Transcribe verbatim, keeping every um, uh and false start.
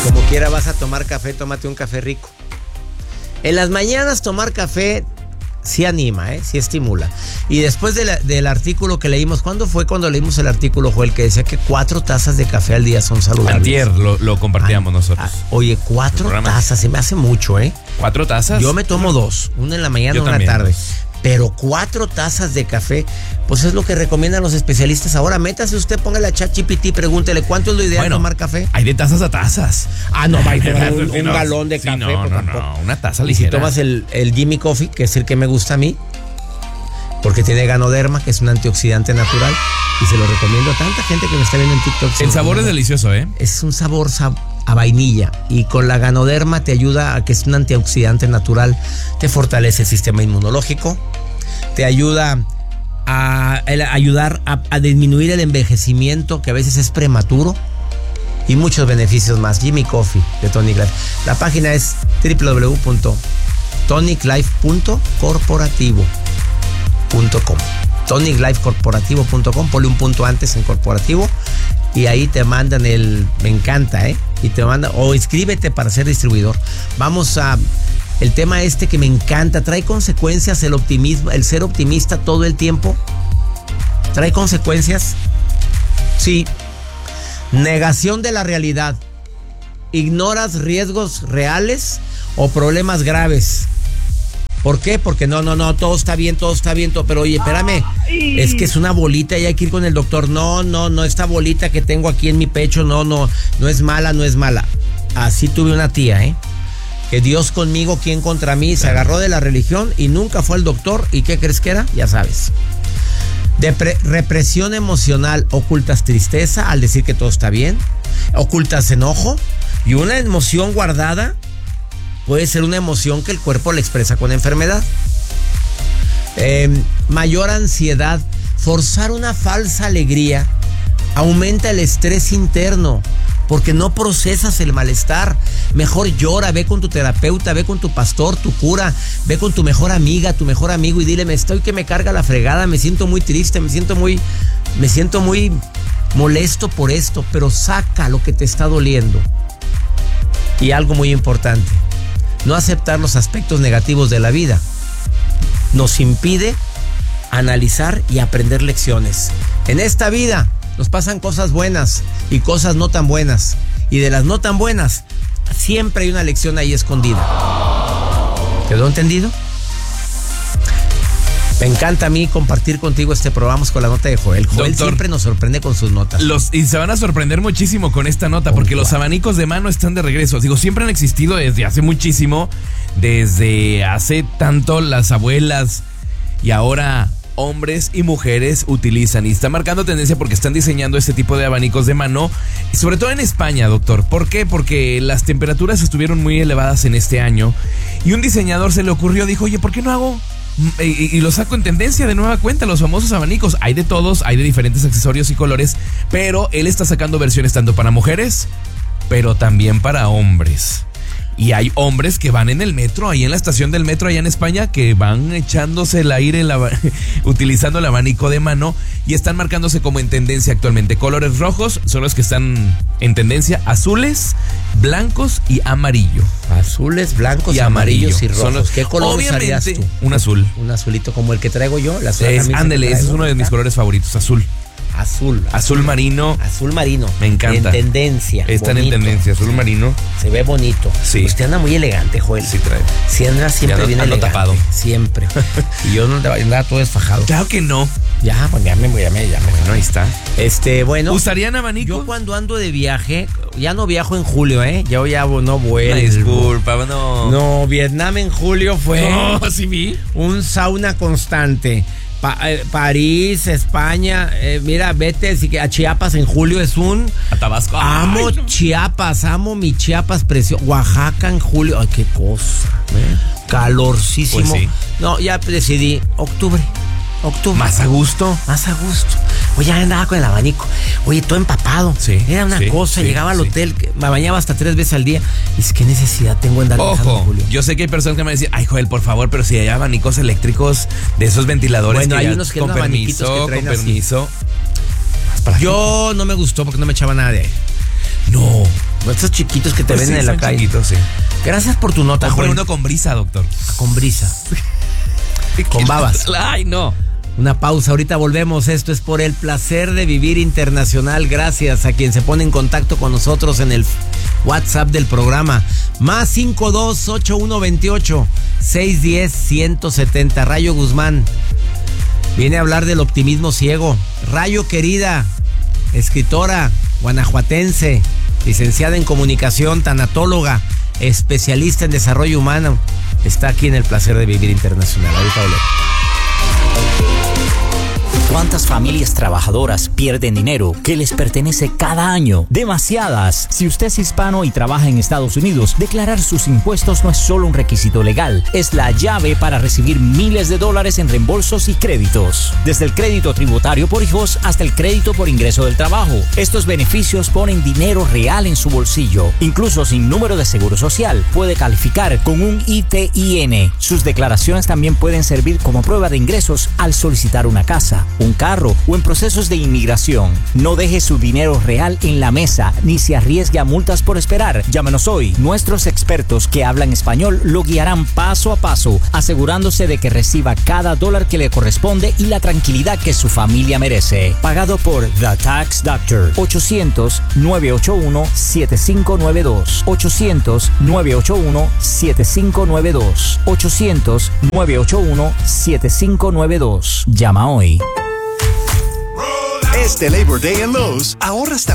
Como quiera vas a tomar café, tómate un café rico. En las mañanas tomar café sí anima, ¿eh? Sí estimula. Y después de la, del artículo que leímos, ¿cuándo fue cuando leímos el artículo, Joel, que decía que cuatro tazas de café al día son saludables? Antier lo, lo compartíamos ah, nosotros. Ah, oye, cuatro tazas, se me hace mucho, ¿eh? ¿Cuatro tazas? Yo me tomo dos, una en la mañana y una en la tarde. Pero cuatro tazas de café, pues es lo que recomiendan los especialistas. Ahora, métase usted, póngale a ChatGPT, pregúntele cuánto es lo ideal bueno, tomar café. Hay de tazas a tazas. Ah, no, va a tomar un, un no, galón de sí, café. No, no, no, una taza ligera. Y si tomas el, el Jimmy Coffee, que es el que me gusta a mí, porque tiene ganoderma, que es un antioxidante natural, y se lo recomiendo a tanta gente que me está viendo en TikTok. El sabor es delicioso, ¿eh? Es un sabor sab- a vainilla, y con la ganoderma te ayuda a que es un antioxidante natural, te fortalece el sistema inmunológico, te ayuda a, a ayudar a, a disminuir el envejecimiento, que a veces es prematuro, y muchos beneficios más. Jimmy Coffee de Tonic Life. La página es doble u doble u doble u punto tonic life punto corporativo punto com. tonic life corporativo punto com. Ponle un punto antes en corporativo y ahí te mandan el... Me encanta, ¿eh? Y te mandan... O inscríbete para ser distribuidor. Vamos a... El tema este que me encanta, ¿trae consecuencias el optimismo, el ser optimista todo el tiempo? ¿Trae consecuencias? Sí. Negación de la realidad. ¿Ignoras riesgos reales o problemas graves? ¿Por qué? Porque no, no, no, todo está bien, todo está bien, todo, pero oye, espérame, es que es una bolita y hay que ir con el doctor. No, no, no, esta bolita que tengo aquí en mi pecho, no, no, no es mala, no es mala. Así tuve una tía, ¿eh? Que Dios conmigo, ¿quién contra mí? Se agarró de la religión y nunca fue al doctor. ¿Y qué crees que era? Ya sabes. Depre- represión emocional. Ocultas tristeza al decir que todo está bien. Ocultas enojo. Y una emoción guardada puede ser una emoción que el cuerpo le expresa con enfermedad. Eh, mayor ansiedad. Forzar una falsa alegría aumenta el estrés interno, porque no procesas el malestar. Mejor llora, ve con tu terapeuta, ve con tu pastor, tu cura, ve con tu mejor amiga, tu mejor amigo y dile, me estoy que me carga la fregada, me siento muy triste, me siento muy, me siento muy molesto por esto, pero saca lo que te está doliendo. Y algo muy importante, no aceptar los aspectos negativos de la vida nos impide analizar y aprender lecciones. En esta vida nos pasan cosas buenas y cosas no tan buenas. Y de las no tan buenas, siempre hay una lección ahí escondida. ¿Quedó entendido? Me encanta a mí compartir contigo este programa con la nota de Joel. Joel Doctor, siempre nos sorprende con sus notas. Los, y se van a sorprender muchísimo con esta nota, porque los abanicos de mano están de regreso. Digo, siempre han existido desde hace muchísimo, desde hace tanto las abuelas, y ahora hombres y mujeres utilizan, y está marcando tendencia porque están diseñando este tipo de abanicos de mano, sobre todo en España, doctor. ¿Por qué? Porque las temperaturas estuvieron muy elevadas en este año y un diseñador se le ocurrió, dijo, oye, ¿por qué no hago? Y, y lo saco en tendencia de nueva cuenta, los famosos abanicos. Hay de todos, hay de diferentes accesorios y colores, pero él está sacando versiones tanto para mujeres, pero también para hombres. Y hay hombres que van en el metro, ahí en la estación del metro allá en España, que van echándose el aire, el ab- utilizando el abanico de mano, y están marcándose como en tendencia actualmente. Colores rojos son los que están en tendencia, azules, blancos y amarillo. Azules, blancos, y amarillos amarillo. y rojos. Los, ¿Qué colores harías tú? Un azul. Un azulito como el que traigo yo. La es, ándele, ese es uno de mis colores favoritos, azul. Azul, azul. Azul marino. Azul marino. Me encanta. En tendencia. Están bonito. En tendencia, azul marino. Se ve bonito. Sí. Usted anda muy elegante, Joel. Sí, trae. Sí, anda siempre no, bien elegante. tapado. Siempre. Y yo no andaba todo desfajado. Claro que no. Ya, pues ya me voy, ya me, ya me. Bueno, ahí está. Este, bueno. ¿Usarían abanico? Yo cuando ando de viaje, ya no viajo en julio, ¿eh? Yo ya no vuelo. Disculpa, no. No, Vietnam en julio fue. No, sí vi. Un sauna constante. Pa- eh, París, España, eh, mira, vete si que a Chiapas en julio es un... A Tabasco. Amo Ay, no. Chiapas, amo mi Chiapas precioso. Oaxaca en julio, ay, qué cosa. ¿eh? Calorcísimo. Pues sí. No, ya decidí, octubre. Octubre. Más a gusto. Más a gusto. Oye, ya andaba con el abanico. Oye, todo empapado. Sí. Era una sí, cosa. sí, Llegaba al sí. hotel, me bañaba hasta tres veces al día. Y es que necesidad tengo en andar viajando en Ojo, julio. yo sé que hay personas que me dicen, ay, Joel, por favor, pero si hay abanicos eléctricos de esos ventiladores. Bueno, que hay ya, unos que con son abaniquitos permiso, que traen con así. permiso. Yo no me gustó porque no me echaba nada de aire. No. Estos chiquitos que te Pues venden sí, en la son calle. chiquitos, sí. Gracias por tu nota, Compré Joel. uno con brisa, doctor. Con brisa. Con babas. Ay, no. Una pausa, ahorita volvemos. Esto es por el placer de vivir internacional. Gracias a quien se pone en contacto con nosotros en el WhatsApp del programa. Más cinco dos ocho uno veintiocho seiscientos diez ciento setenta. Rayo Guzmán viene a hablar del optimismo ciego. Rayo, querida, escritora guanajuatense, licenciada en comunicación, tanatóloga, especialista en desarrollo humano, está aquí en el placer de vivir internacional. Ahorita volvemos. ¿Cuántas familias trabajadoras pierden dinero que les pertenece cada año? Demasiadas. Si usted es hispano y trabaja en Estados Unidos, declarar sus impuestos no es solo un requisito legal, es la llave para recibir miles de dólares en reembolsos y créditos. Desde el crédito tributario por hijos hasta el crédito por ingreso del trabajo. Estos beneficios ponen dinero real en su bolsillo. Incluso sin número de seguro social, puede calificar con un I T I N. Sus declaraciones también pueden servir como prueba de ingresos al solicitar una casa, un carro o en procesos de inmigración. No deje su dinero real en la mesa ni se arriesgue a multas por esperar. Llámenos hoy. Nuestros expertos que hablan español lo guiarán paso a paso, asegurándose de que reciba cada dólar que le corresponde y la tranquilidad que su familia merece. Pagado por The Tax Doctor. ochocientos nueve ocho uno siete cinco nueve dos. ochocientos nueve ocho uno siete cinco nueve dos. ochocientos nueve ocho uno siete cinco nueve dos. Llama hoy. Este Labor Day en Lowe's, ahorra hasta